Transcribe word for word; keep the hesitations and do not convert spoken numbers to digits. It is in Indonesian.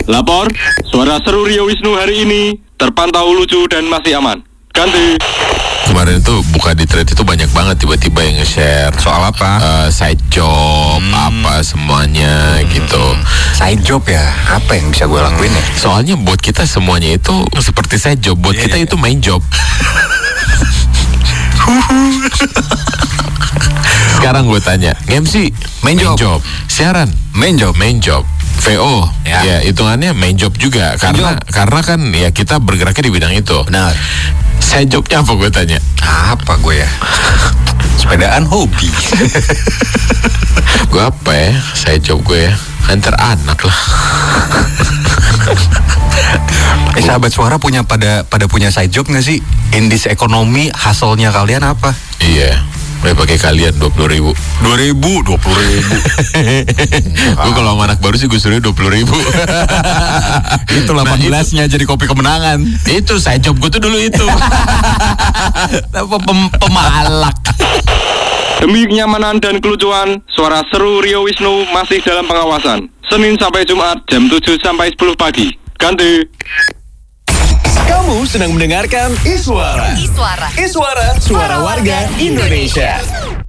Lapor, suara seru Rio Wisnu hari ini terpantau lucu dan masih aman. Ganti. Kemarin tuh buka di thread itu banyak banget tiba-tiba yang nge-share soal apa? Uh, side job, hmm. apa semuanya hmm. gitu. Side job ya? Apa yang bisa gue lakuin ya? Soalnya buat kita semuanya itu seperti side job. Buat yeah. kita itu main job. Sekarang gue tanya, M C main, main job. job, siaran main job, main job, V O ya, ya hitungannya main job juga main karena job. karena kan ya kita bergeraknya di bidang itu. Benar. Saya jobnya apa gue tanya? Apa gue ya? Sepedaan hobi. Gue apa ya? Saya job gue ya antar anak lah. Eh sahabat suara punya pada pada punya side job nggak sih? Indis ekonomi hasilnya kalian apa? Iya. Boleh pakai kalian dua puluh ribu. Dua ribu, dua puluh ribu. Gue kalau sama anak baru sih gue suruh dua puluh ribu. Itu delapan belasnya nah, jadi kopi kemenangan. Itu saya job gue tuh dulu itu. Pem pemalak. Demi kenyamanan dan kelucuan, suara seru Rio Wisnu masih dalam pengawasan. Senin sampai Jumat jam tujuh sampai sepuluh pagi. Ganti. Kamu sedang mendengarkan Iswara. Iswara. Iswara, suara warga Indonesia.